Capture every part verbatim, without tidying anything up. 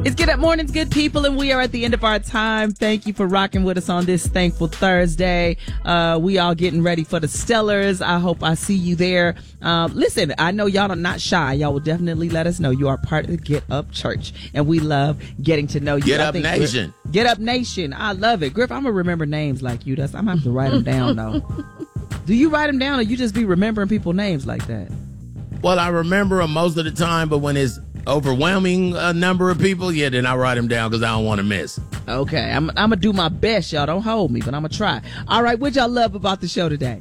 It's Get Up Mornings, good people, and we are at the end of our time. Thank you for rocking with us on this Thankful Thursday. Uh, we all getting ready for the Stellars. I hope I see you there. Uh, listen, I know y'all are not shy. Y'all will definitely let us know you are part of the Get Up Church, and we love getting to know you. Get I Up think Nation. Griff, Get Up Nation. I love it. Griff, I'm going to remember names like you. That's I'm going to have to write them down, though. Do you write them down, or you just be remembering people's names like that? Well, I remember them most of the time, but when it's overwhelming uh, number of people, yeah, then I write them down because I don't want to miss. Okay, I'm, I'm gonna do my best, y'all. Don't hold me, but I'm gonna try. All right, what y'all love about the show today?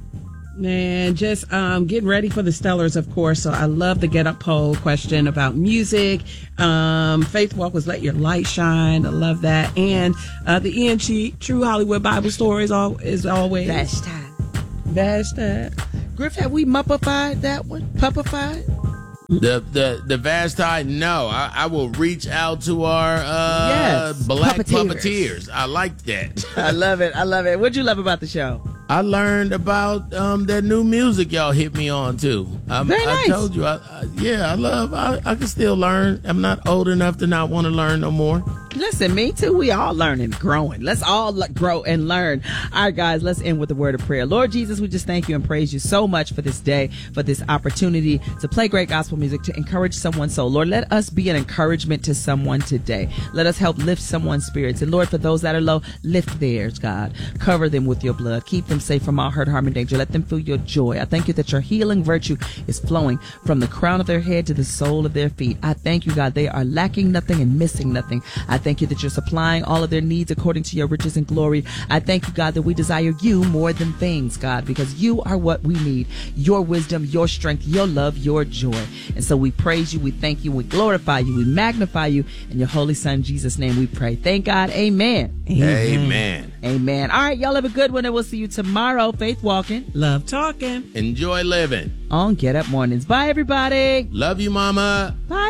Man, just um, getting ready for the Stellars, of course. So I love the Get Up poll question about music. Um, Faith Walk was Let Your Light Shine. I love that. And uh, the E N T True Hollywood Bible Stories all, is always. That's time. That's time. Griff, have we muppified that one? Puppified? The the the Vashti, no. I, I will reach out to our uh, yes. black puppeteers. puppeteers. I like that. I love it. I love it. What'd you love about the show? I learned about um, that new music y'all hit me on too. Um, Very nice. I told you, I, I, yeah, I love. I, I can still learn. I'm not old enough to not want to learn no more. Listen, me too. We all learning, growing. Let's all le- grow and learn. All right, guys, let's end with a word of prayer. Lord Jesus, we just thank you and praise you so much for this day, for this opportunity to play great gospel music, to encourage someone's soul. Lord, let us be an encouragement to someone today. Let us help lift someone's spirits. And Lord, for those that are low, lift theirs, God. Cover them with your blood. Keep them safe from all hurt, harm, and danger. Let them feel your joy. I thank you that your healing virtue is flowing from the crown of their head to the sole of their feet. I thank you, God, they are lacking nothing and missing nothing. I thank you that you're supplying all of their needs according to your riches and glory. I thank you, God, that we desire you more than things, God, because you are what we need. Your wisdom, your strength, your love, your joy. And so we praise you, we thank you, we glorify you, we magnify you. In your holy son, Jesus' name we pray. Thank God. Amen. Amen. Amen. Amen. All right, y'all have a good one, and we'll see you tomorrow. Faith walking. Love talking. Enjoy living. On Get Up Mornings. Bye, everybody. Love you, mama. Bye.